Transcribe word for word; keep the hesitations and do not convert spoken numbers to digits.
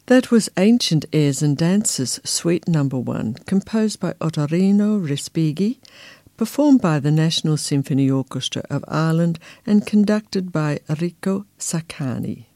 That was Ancient Airs and Dances, Suite Number One, composed by Ottorino Respighi, performed by the National Symphony Orchestra of Ireland and conducted by Enrico Saccani.